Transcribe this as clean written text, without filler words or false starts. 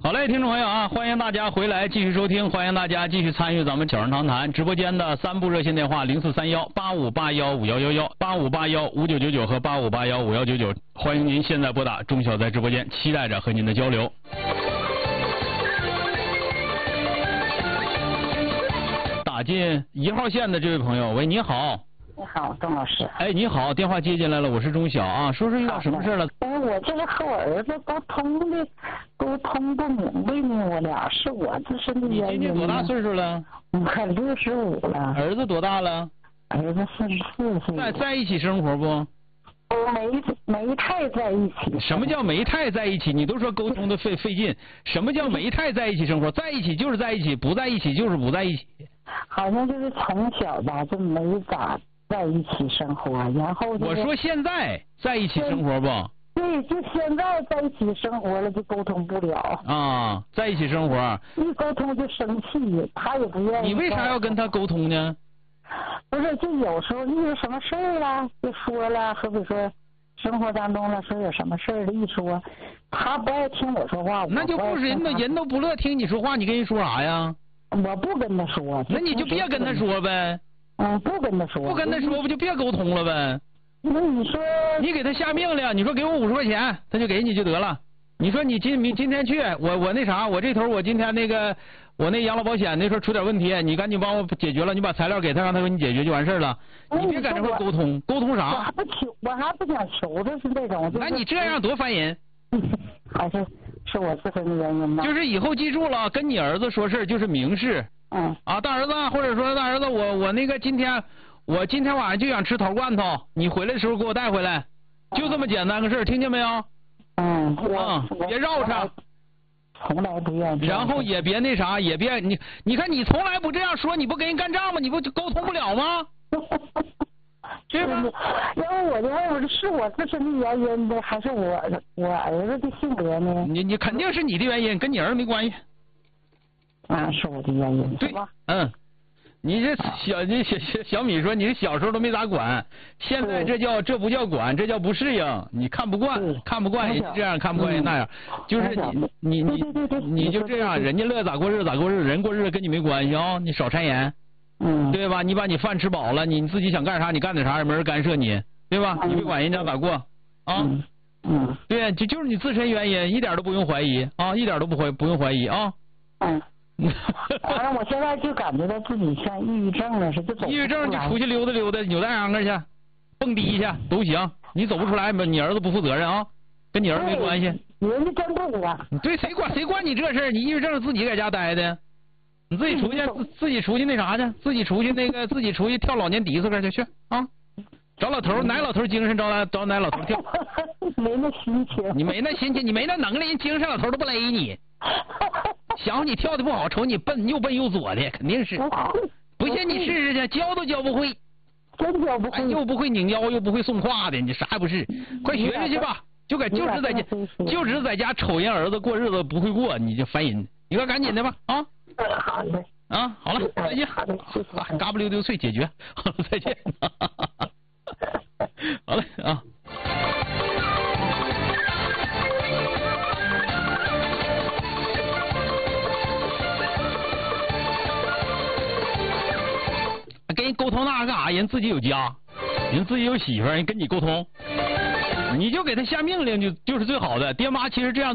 好嘞，听众朋友啊，欢迎大家回来继续收听，欢迎大家继续参与咱们小人长谈直播间的3部热线电话：0431-8581-5111、8581-5999和8581-5199，欢迎您现在拨打，钟晓在直播间期待着和您的交流。打进1号线的这位朋友，喂，你好。 你好，钟老师。 哎，你好，电话接进来了，我是钟晓啊，说遇到什么事了？ 我这是和我儿子沟通不明白呢，我俩是我自身的原因。 你今年多大岁数了？ 我65了。 儿子多大了？ 儿子44岁。 在一起生活不？ 没太在一起。 什么叫没太在一起？你都说沟通的费劲，什么叫没太在一起生活？在一起就是在一起，不在一起就是不在一起。 好像就是从小吧，就没咋在一起生活，然后我说现在在一起生活不？ 对，就现在在一起生活了，就沟通不了。 啊，在一起生活， 一沟通就生气，他也不愿意。 你为啥要跟他沟通呢？ 不是，就有时候遇到什么事儿了，就说了，好比说生活当中了，说有什么事儿了，一说，他不爱听我说话。 那就不是人都不乐听你说话，你跟人说啥呀？ 我不跟他说。 那你就别跟他说呗。 不跟他说。不跟他说，不就别沟通了呗？ 那你说， 你给他下命令，你说给我50块钱，他就给你就得了。你说你今天去，我那啥，我这头我今天我那养老保险那时候出点问题，你赶紧帮我解决了，你把材料给他，让他给你解决就完事了。你别在这块沟通啥？ 我还不想求的是这种。 那你这样多烦人。 还是我自身的原因吗？ 就是以后记住了，跟你儿子说事就是明示。大儿子，或者说大儿子，我那个今天晚上就想吃桃罐头，你回来的时候给我带回来，就这么简单个事儿，听见没有？别绕着。 从来不愿意。 然后也别那啥，也别你看你从来不这样说，你不跟人干仗吗？你不就沟通不了吗？对吧？ 然后我就问是我自身的原因的，还是我儿子的性格呢？ 你肯定是你的原因，跟你儿子没关系。 是我的原因， 对吧？你这小米说你小时候都没咋管，现在这不叫管，这叫不适应。你看不惯人这样，看不惯人那样，就是你就这样，人家乐咋过日子咋过日子，人过日子跟你没关系啊，你少掺言。对吧？你把你饭吃饱了，你自己想干啥你干点啥，也没人干涉你，对吧？你别管人家咋过啊。对，就是你自身原因，一点都不用怀疑啊，一点都不用怀疑啊。 反正我现在就感觉到自己像抑郁症了似的， 抑郁症就出去溜达溜达，扭蛋秧歌去，蹦迪去都行。你走不出来，你儿子不负责任啊，跟你儿子没关系。 人家真不管。对， 谁管你这事儿？你抑郁症自己在家待的。你自己出去那啥去，自己出去跳老年迪斯科去啊！找老头，哪老头精神找哪老头跳。 没那心情。 你没那心情，你没那能力，人精神老头都不勒你。想你跳的不好，瞅你笨又左的，肯定是。不信你试试去，教都教不会。 真教不会。 又不会拧腰，又不会送胯的，你啥也不是。快学学去吧，就只在家瞅人儿子过日子不会过，你就烦人。你快赶紧的吧啊！ 好嘞。 好了，再见。嘎不溜丢脆解决。好了，再见。好嘞啊。跟人沟通那干啥？人自己有家，人自己有媳妇儿，人跟你沟通，你就给他下命令就是最好的。爹妈其实这样。